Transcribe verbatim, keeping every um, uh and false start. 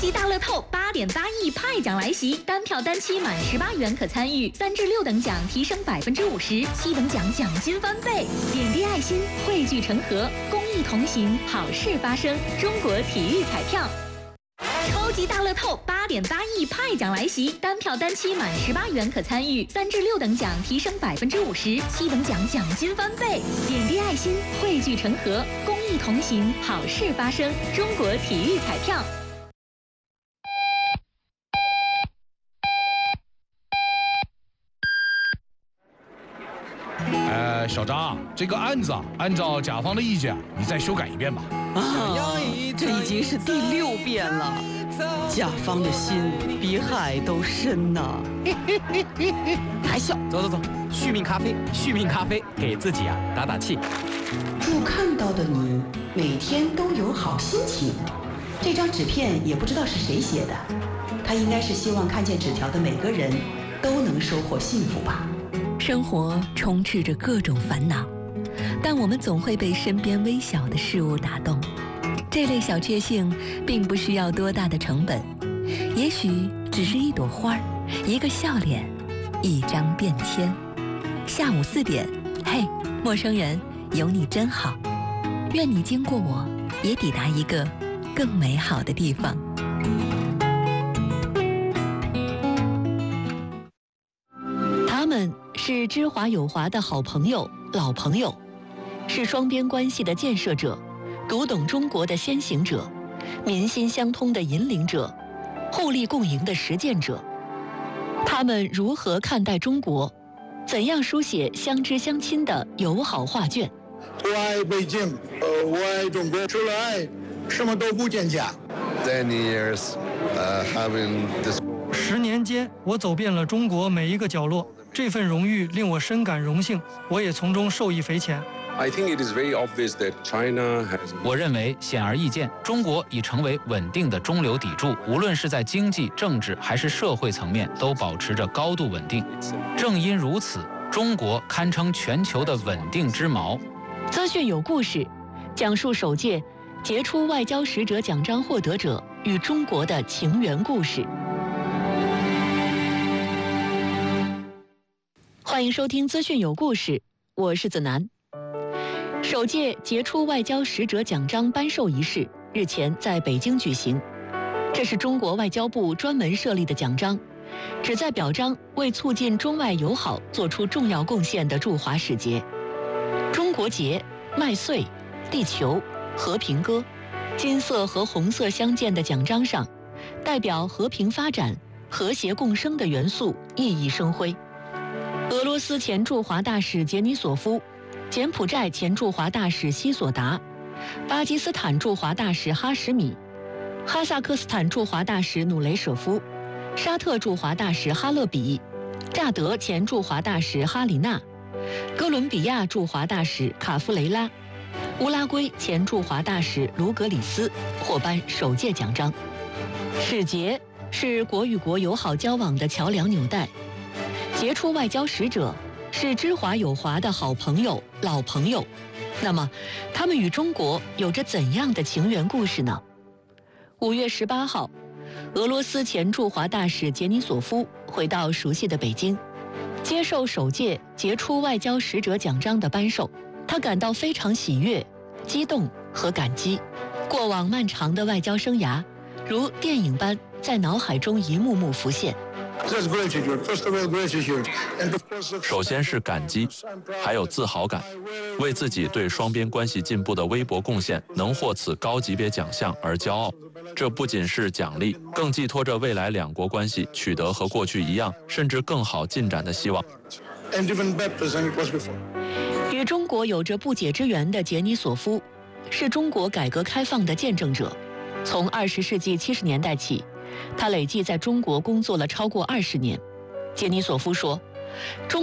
级大乐透八点八亿派奖来袭，单票单期满十八元可参与，三至六等奖提升百分之五十，七等奖奖金翻倍。点滴爱心，汇聚成河，公益同行，好事发生。中国体育彩票。超级大乐透八点八亿派奖来袭，单票单期满十八元可参与，三至六等奖提升百分之五十，七等奖奖金翻倍。点滴爱心，汇聚成河，公益同行，好事发生。中国体育彩票。 呃，小张，这个案子啊，按照甲方的意见，你再修改一遍吧。 啊，这已经是第六遍了，甲方的心比海都深呐。还笑？ 走走走，续命咖啡，续命咖啡，给自己啊打打气。 祝看到的你每天都有好心情。这张纸片也不知道是谁写的，他应该是希望看见纸条的每个人都能收获幸福吧。 生活充斥着各种烦恼，但我们总会被身边微小的事物打动。这类小确幸并不需要多大的成本，也许只是一朵花，一个笑脸，一张便签。下午四点，嘿，陌生人，有你真好。愿你经过我，也抵达一个更美好的地方。他们是知华友华的好朋友、老朋友，是双边关系的建设者，读懂中国的先行者，民心相通的引领者，互利共赢的实践者。他们如何看待中国？怎样书写相知相亲的友好画卷？ 我爱北京，呃，我爱中国，除了爱，什么都不见家。 Ten years, uh, having this. 十年间，我走遍了中国每一个角落，这份荣誉令我深感荣幸，我也从中受益匪浅。 I think it is very obvious that China has. 我认为显而易见，中国已成为稳定的中流砥柱，无论是在经济、政治还是社会层面，都保持着高度稳定。正因如此，中国堪称全球的稳定之锚。 资讯有故事，讲述首届杰出外交使者奖章获得者与中国的情缘故事。欢迎收听资讯有故事，我是子楠。首届杰出外交使者奖章颁授仪式日前在北京举行。这是中国外交部专门设立的奖章，旨在表彰为促进中外友好做出重要贡献的驻华使节。中国结、麦穗、地球、和平鸽，金色和红色相间的奖章上，代表和平发展、和谐共生的元素熠熠生辉。俄罗斯前驻华大使杰尼索夫、柬埔寨前驻华大使西索达、巴基斯坦驻华大使哈什米、哈萨克斯坦驻华大使努雷舍夫、沙特驻华大使哈勒比、乍得前驻华大使哈里纳、哥伦比亚驻华大使卡夫雷拉、乌拉圭前驻华大使卢格里斯获颁首届奖章。使节是国与国友好交往的桥梁纽带，杰出外交使者是知华友华的好朋友、老朋友。那么，他们与中国有着怎样的情缘故事呢？五月十八号，俄罗斯前驻华大使杰尼索夫回到熟悉的北京，接受首届杰出外交使者奖章的颁授。他感到非常喜悦、激动和感激。过往漫长的外交生涯，如电影般在脑海中一幕幕浮现。 首先是感激，还有自豪感，为自己对双边关系进步的微薄贡献能获此高级别奖项而骄傲。这不仅是奖励，更寄托着未来两国关系取得和过去一样，甚至更好进展的希望。 与中国有着不解之缘的杰尼索夫，是中国改革开放的见证者。从二十世纪七十年代起，他累计在中国工作了超过二十年。杰尼索夫说，中